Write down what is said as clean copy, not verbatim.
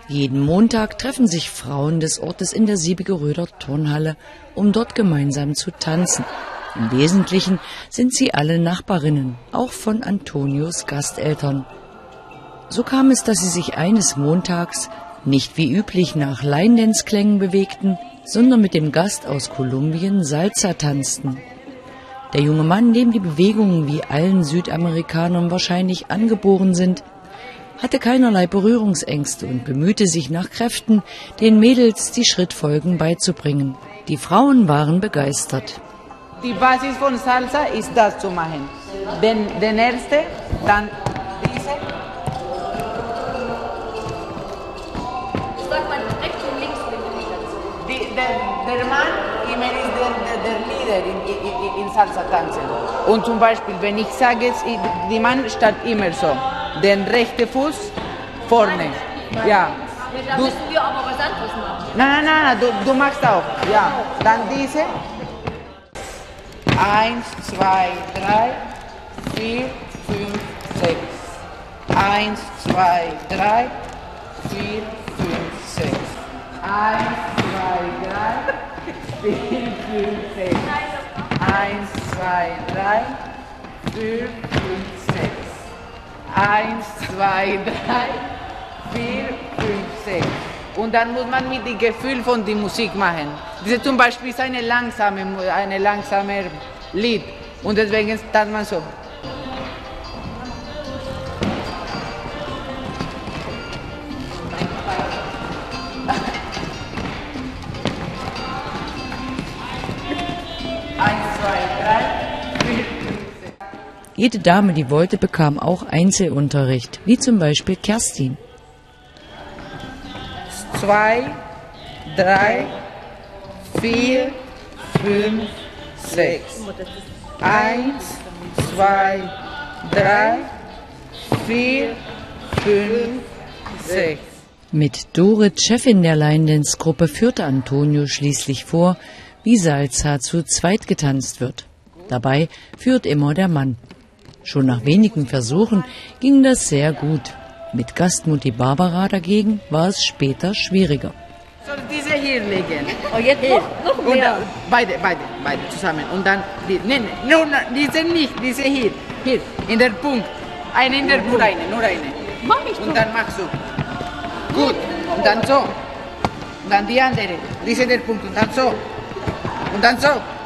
Jeden Montag treffen sich Frauen des Ortes in der Siebigeröder Turnhalle, um dort gemeinsam zu tanzen. Im Wesentlichen sind sie alle Nachbarinnen, auch von Antonios Gasteltern. So kam es, dass sie sich eines Montags nicht wie üblich nach Line-Dance-Klängen bewegten, sondern mit dem Gast aus Kolumbien Salsa tanzten. Der junge Mann, dem die Bewegungen wie allen Südamerikanern wahrscheinlich angeboren sind, hatte keinerlei Berührungsängste und bemühte sich nach Kräften, den Mädels die Schrittfolgen beizubringen. Die Frauen waren begeistert. Die Basis von Salsa ist das zu machen. Den erste, dann diese. Sag mal rechts und links mit Der Mann immer ist der Leader in Salsa tanzen. Und zum Beispiel, wenn ich sage, der Mann steht immer so. Den rechten Fuß vorne. Ja. Da müssen wir aber was anderes machen. Nein, du machst auch. Ja. Dann diese. 1, 2, 3, 4, 5, 6. 1, 2, 3, 4, 5, 6. 1, 2, 3, 4, 5, 6. 1, 2, 3, 4, 5, 6. 1, 2, 3, 4, 5, 6. Und dann muss man mit dem Gefühl von der Musik machen. Diese zum Beispiel ist eine langsame Lied. Und deswegen tanzt man so. Jede Dame, die wollte, bekam auch Einzelunterricht, wie zum Beispiel Kerstin. 2, 3, 4, 5, 6. 1, 2, 3, 4, 5, 6. Mit Dorit, Chefin der Line-Dance-Gruppe, führte Antonio schließlich vor, wie Salsa zu zweit getanzt wird. Dabei führt immer der Mann. Schon nach wenigen Versuchen ging das sehr gut. Mit Gastmutti Barbara dagegen war es später schwieriger. Soll diese hier legen? Oh, jetzt noch mehr. Und beide zusammen. Und dann, diese nicht, diese hier, in der Punkt. Eine in der Punkt, nur eine. Mach ich doch. Und dann machst du. Gut, und dann so. Und dann die andere, diese in der Punkt, und dann so. Und dann so.